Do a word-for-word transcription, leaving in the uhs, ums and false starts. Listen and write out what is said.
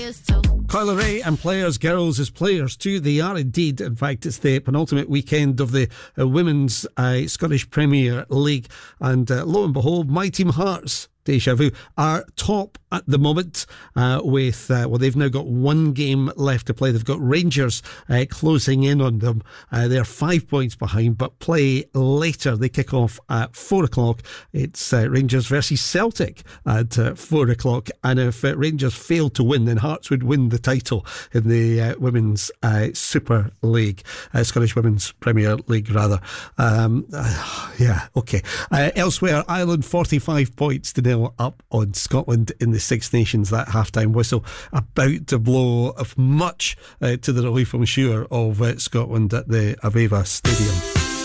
Coyle Ray and Players, Girls as Players too. They are indeed. In fact, it's the penultimate weekend of the uh, Women's uh, Scottish Premier League, and uh, lo and behold, my team Hearts, Deja Vu, are top at the moment uh, with, uh, well, they've now got one game left to play. They've got Rangers uh, closing in on them. Uh, they're five points behind, but play later. They kick off at four o'clock. It's uh, Rangers versus Celtic at uh, four o'clock. And if uh, Rangers fail to win, then Hearts would win the title in the uh, Women's uh, Super League, uh, Scottish Women's Premier League, rather. Um, uh, yeah, okay. Uh, elsewhere, Ireland forty-five points to nil up on Scotland in the Six Nations. That half-time whistle about to blow of much uh, to the relief, I'm sure, of uh, Scotland at the Aviva Stadium.